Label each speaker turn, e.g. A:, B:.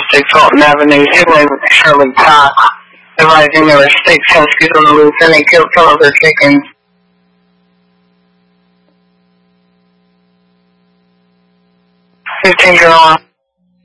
A: 6 Fulton Avenue, Headway with Shirley Cox. Advising there were 6 huskies on the loose and they killed some of their chickens. 15 Girl.